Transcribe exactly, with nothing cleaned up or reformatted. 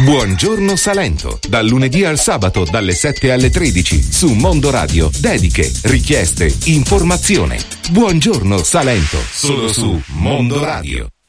Buongiorno Salento, dal lunedì al sabato dalle sette alle tredici su Mondo Radio. Dediche, richieste, informazione. Buongiorno Salento, solo su Mondo Radio.